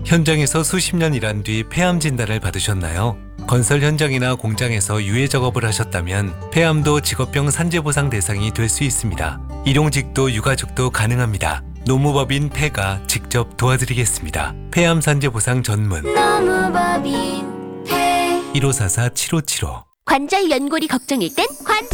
현장에서 수십 년 일한 뒤 폐암 진단을 받으셨나요? 건설 현장이나 공장에서 유해 작업을 하셨다면 폐암도 직업병 산재보상 대상이 될 수 있습니다. 일용직도 유가족도 가능합니다. 노무법인 폐가 직접 도와드리겠습니다. 폐암 산재보상 전문 노무법인 폐 1544-7575 관절 연골이 걱정일 땐 관절